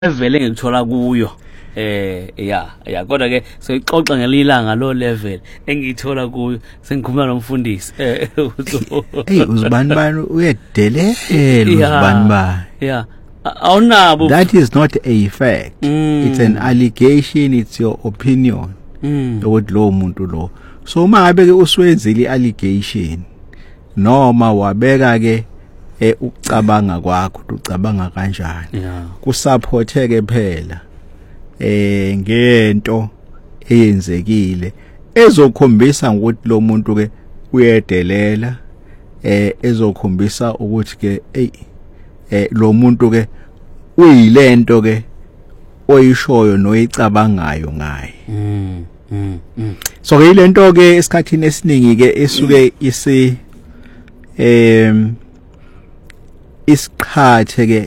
level engithola kuyo ya kodwa ke soyixoxa ngelilanga lo level engithola kuyo sengikhuluma nomfundisi hey uzibani uyedelela uzibani yeah awunabo that is not a fact it's an allegation, it's your opinion ukuthi lo muntu lo so uma ngabe ke uswenzile allegation noma wabeka ke ukucabanga kwakho ucabanga kanjani kusupporteke phela ngento eyenzekile ezokhombisa ukuthi lo muntu ke uyedelela ezokhombisa ukuthi ke lo muntu ke uyilento ke oyishoyo noyicabangayo ngaye so ke ilento ke esikhathini esiningi ke esuke isiqhathe ke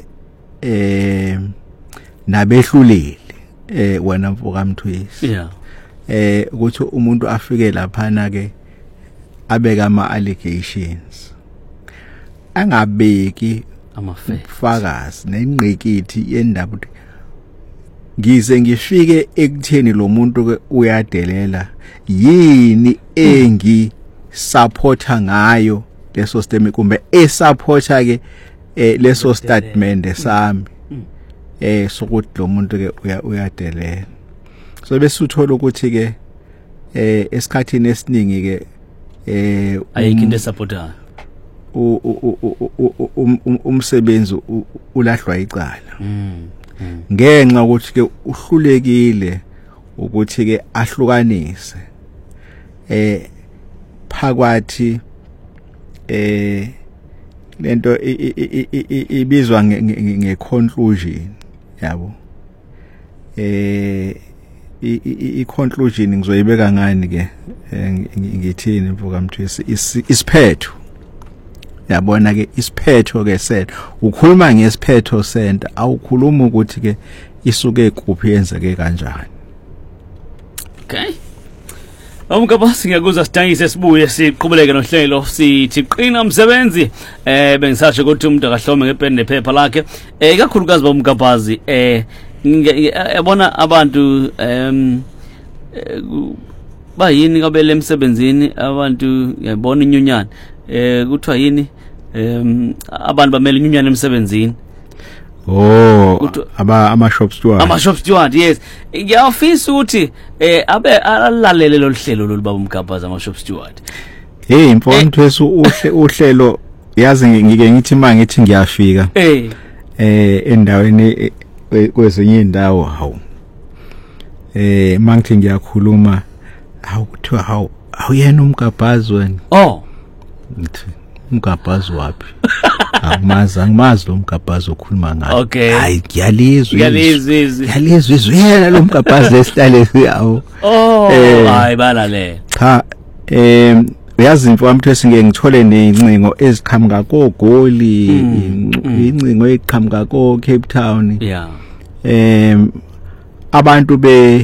nabehluleli wena mfoka Mthwisi ukuthi umuntu afike lapha na ke abeka ama allegations angabeki amafakazi nengqikithi yendaba ngize ngifike ekutheni lo muntu ke uyadelela yini engi supporta ngayo leso stemi kumbe esupporta ke leso statement sami sokuthi lo muntu ke uyadelela so bese uthola ukuthi ke esikhathini esiningi ke ayikho into esupportayo umsebenzi ulahlwa icala ngenxa ukuthi ke uhlulekile ukuthi ke ahlukanise phakathi lento ibizwa ngeconclusion yabo iconclusion ngizoyibeka ngani ke ngithini mfoka Mthwisi isiphetho yabona ke isiphetho ke senta ukhuluma ngesiphetho senta awukhuluma ukuthi ke isuke kuphi yenzeke kanjani okay Umkabasi ngiyakuzwa sidangise sibuye siqhubeleke nohlelo sithi qina umsebenzi bengisasho ukuthi umuntu akahlome ngepeni nephepha lakhe ikakhulukazi bomkabazi yabona abantu bayini kabele emsebenzini abantu yabona inyunyana kuthiwa yini abantu bamele inyunyana emsebenzini ama shop steward yes ngiyafisa ukuthi abe alalele lo hlelo lo baba umkabaza ama shop steward mfowethu Mthwisi uhlelo yazi ngike ngithi mangithi ngiyafika endaweni kwezinye indawo hawu mangithi ngiyakhuluma hawu kuthiwa hawu awuyena umkabazi wena ngithi umkabazi wapi angimazi lo mkabazi okhuluma ngaye hayi ngiyalizwe izwela lo mkabazi lesihlale siyawo hayi balale cha uyazi mfowethu Mthwisi ngithole nezincingo eziqhamuka koGoli incingo eziqhamuka ko Cape Town abantu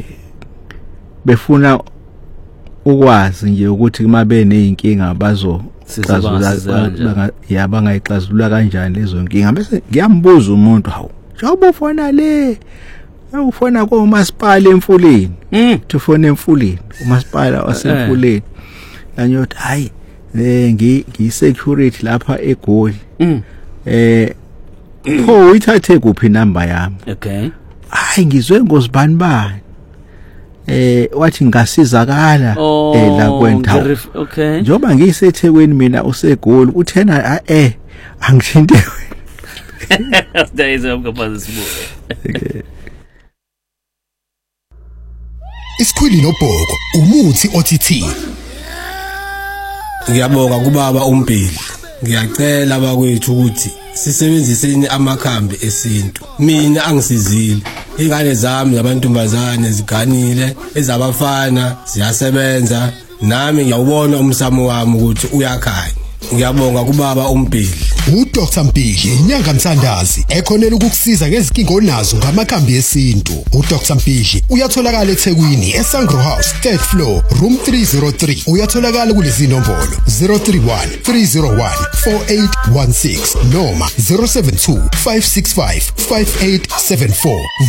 befuna ukwazi nje ukuthi kumabe nezinkinga bazo bangayixazulula kanjani lezo nkinga bese ngiyambuza umuntu hawu njengoba ufona le ufona komasipala Emfuleni ufona Emfuleni umasipala waseMfuleni anyothi hayi ngi-security lapha eGoli pho uyithathe kuphi number yami hayi ngizwe ngozibani wathi ngasizakala la kwenthawo njoba ngiyiseThekwini mina useGoli uthena angithinte wena sidayise umkabazi sibuye Isikhwili noBhoko umuthi OTT. Ngiyabonga kubaba uMbhili. Ngiyacela abakwethu ukuthi sisebenziseni amakhambi esintu. Mina angisizile. Ingane zami zabantombazane ziganile, ezabafana ziyasebenza. Nami ngiyawubona umsamo wami ukuthi uyakhanya. Ngiyabonga kubaba uMbhili. uDr Mpili inyanga mthandazi ekhonela ukukusiza ngezinkinga onazo ngamakhambi esintu. uDr Mpili uyatholakala eThekwini eSangro House 3rd floor room 303. uyatholakala kulezi nombolo 031 301 4816 noma 072 565 5874.